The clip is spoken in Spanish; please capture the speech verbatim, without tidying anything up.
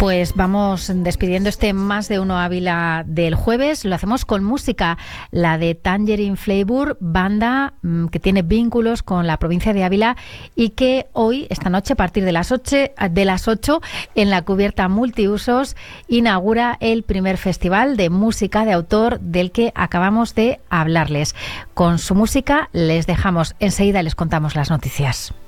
Pues vamos despidiendo este Más de Uno Ávila del jueves. Lo hacemos con música, la de Tangerine Flavor, banda mmm, que tiene vínculos con la provincia de Ávila y que hoy, esta noche, a partir de las ocho, de las ocho en la cubierta multiusos, inaugura el primer festival de música de autor del que acabamos de hablarles. Con su música les dejamos, enseguida les contamos las noticias.